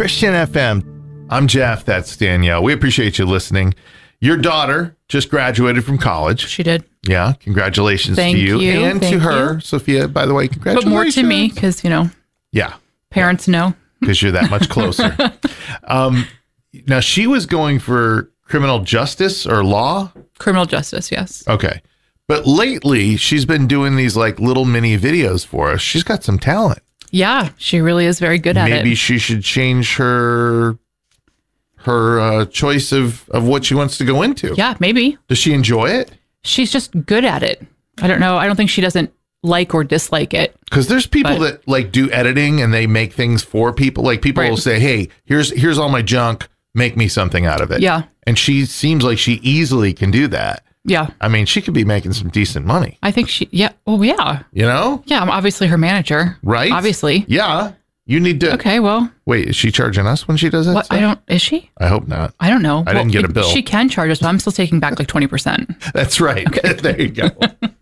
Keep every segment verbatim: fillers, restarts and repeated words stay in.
Christian F M. I'm Jeff. That's Danielle. We appreciate you listening. Your daughter just graduated from college. She did. Yeah. Congratulations Thank to you, you. and Thank to her. you. Sophia, by the way, congratulations. But more to me because, you know, yeah, parents know. Because you're that much closer. um, now, she was going for criminal justice or law? Criminal justice, yes. Okay. But lately, she's been doing these like little mini videos for us. She's got some talent. Yeah, she really is very good at Maybe it. Maybe she should change her her uh, choice of, of what she wants to go into. Yeah, maybe. Does she enjoy it? She's just good at it. I don't know. I don't think she doesn't like or dislike it. Because there's people but, that like do editing and they make things for people. Like people right. will say, hey, here's here's all my junk. Make me something out of it. Yeah. And she seems like she easily can do that. Yeah. I mean, she could be making some decent money. I think she, yeah. Oh, yeah. You know? Yeah, I'm obviously her manager. Right? Obviously. Yeah. You need to. Okay, well. Wait, is she charging us when she does that What, stuff? I don't, is she? I hope not. I don't know. I well, didn't get a bill. She can charge us, but I'm still taking back like twenty percent. That's right. Okay. There you go.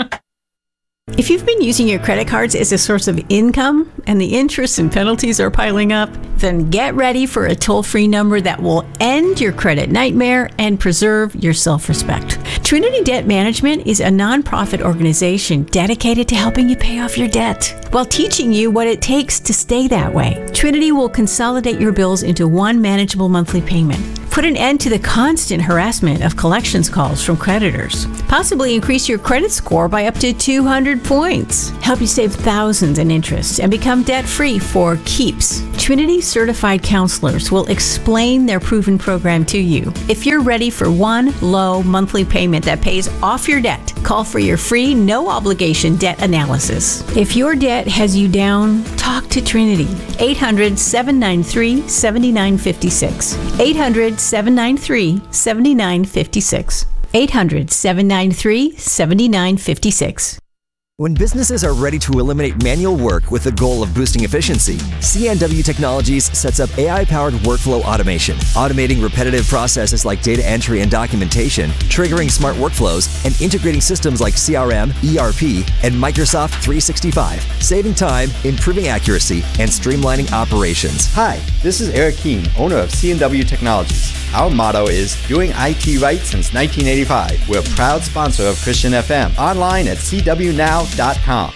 If you've been using your credit cards as a source of income and the interest and penalties are piling up, then get ready for a toll-free number that will end your credit nightmare and preserve your self-respect. Trinity Debt Management is a nonprofit organization dedicated to helping you pay off your debt while teaching you what it takes to stay that way. Trinity will consolidate your bills into one manageable monthly payment, put an end to the constant harassment of collections calls from creditors, possibly increase your credit score by up to two hundred points, help you save thousands in interest, and become debt-free for keeps. Trinity certified counselors will explain their proven program to you. If you're ready for one low monthly payment that pays off your debt, call for your free, no-obligation debt analysis. If your debt has you down, talk to Trinity. eight hundred, seven nine three, seven nine five six. eight hundred, seven nine three, seven nine five six. eight hundred, seven nine three, seven nine five six. When businesses are ready to eliminate manual work with the goal of boosting efficiency, C N W Technologies sets up A I-powered workflow automation, automating repetitive processes like data entry and documentation, triggering smart workflows, and integrating systems like C R M, E R P, and Microsoft three sixty-five, saving time, improving accuracy, and streamlining operations. Hi, this is Eric Keene, owner of C N W Technologies. Our motto is doing I T right since nineteen eighty-five. We're a proud sponsor of Christian F M. Online at c w now dot com.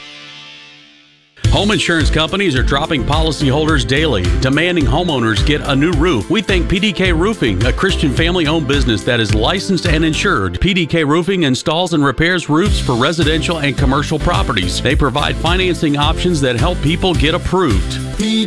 Home insurance companies are dropping policyholders daily, demanding homeowners get a new roof. We think P D K Roofing, a Christian family-owned business that is licensed and insured. P D K Roofing installs and repairs roofs for residential and commercial properties. They provide financing options that help people get approved.